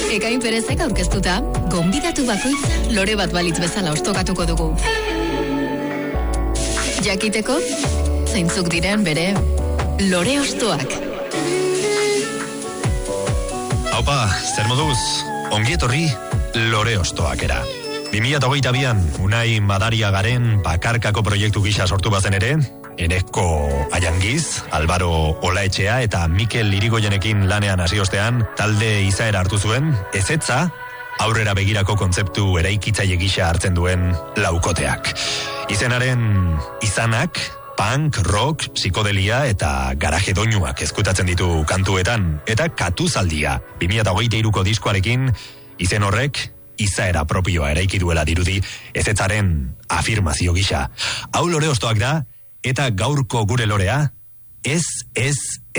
Ekain Perezek aurkeztuta, gonbidatu bakoitza lore bat balitz bezala ostokatuko dugu. Jakiteko, zeintzuk diren bere lore ostoak. Haupa, zer moduz, ongi etorri lore ostoakera. 2022an Unai Madariagaren bakarkako proiektu gisa sortu bazen ere, Eneko Aiangiz, Albaro Olaetxea eta Mikel Irigoyenekin lanean hasi ostean talde izaera hartu zuen, ezetza, aurrera begirako kontzeptu eraikitzaile gisa hartzen duen laukoteak. Izenaren izanak, punk, rock, psikodelia eta garaje doinuak ezkutatzen ditu kantuetan, eta Katuzaldia, 2023ko diskoarekin, izen horrek izaera propioa eraiki duela dirudi, ezetzaren afirmazio gisa. Hau lore ostoak da, eta gaurko gure lorea, ez